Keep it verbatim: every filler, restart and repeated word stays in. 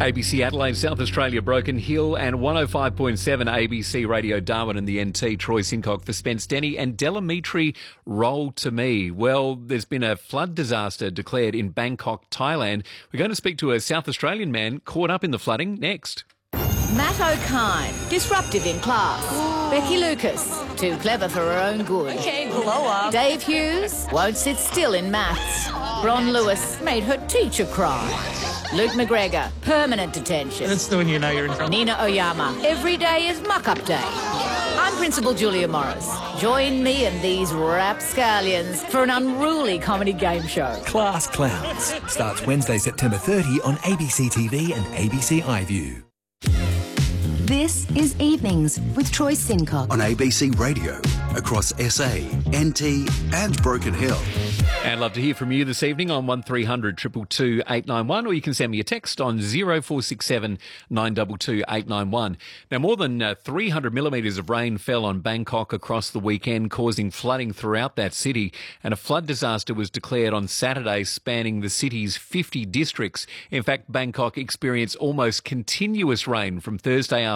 A B C Adelaide, South Australia, Broken Hill, and one oh five point seven A B C Radio Darwin and the N T. Troy Sincock for Spence Denny and Delamitri Roll to Me. Well, there's been a flood disaster declared in Bangkok, Thailand. We're going to speak to a South Australian man caught up in the flooding next. Matt O'Kine, disruptive in class. Becky Lucas, too clever for her own good. Okay, blow up. Dave Hughes, won't sit still in maths. Ron Lewis made her teacher cry. Luke McGregor, permanent detention. That's the when you know you're in trouble. Nina Oyama, every day is muck-up day. I'm Principal Julia Morris. Join me and these rapscallions for an unruly comedy game show. Class Clowns starts Wednesday, September thirtieth on A B C T V and A B C iView. This is Evenings with Troy Sincock on A B C Radio across S A, N T and Broken Hill. And love to hear from you this evening on one three hundred two two two eight nine one, or you can send me a text on zero four six seven nine two two eight nine one. Now, more than uh, three hundred millimetres of rain fell on Bangkok across the weekend, causing flooding throughout that city. And a flood disaster was declared on Saturday, spanning the city's fifty districts. In fact, Bangkok experienced almost continuous rain from Thursday afternoon